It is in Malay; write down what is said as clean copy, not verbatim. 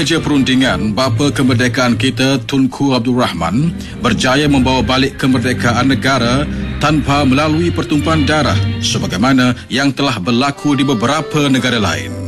Pekerja perundingan Bapa Kemerdekaan kita Tunku Abdul Rahman berjaya membawa balik kemerdekaan negara tanpa melalui pertumpahan darah sebagaimana yang telah berlaku di beberapa negara lain.